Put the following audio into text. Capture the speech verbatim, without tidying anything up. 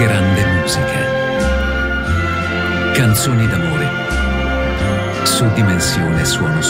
grande musica. Canzoni d'amore su Dimensione Suono Solo.